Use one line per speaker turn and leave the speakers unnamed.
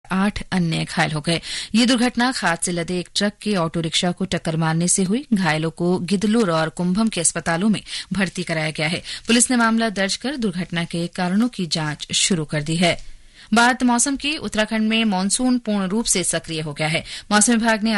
8 अन्य घायल हो गए। ये दुर्घटना खाद से लदे एक ट्रक के ऑटो रिक्शा को टक्कर मारने से हुई। घायलों को गिदलुर और कुंभम के अस्पतालों में भर्ती कराया गया है। पुलिस ने मामला दर्ज कर दुर्घटना के कारणों की जांच शुरू कर दी है। बात मौसम की। उत्तराखंड में मानसून पूर्ण रूप से सक्रिय हो गया है। मौसम विभाग ने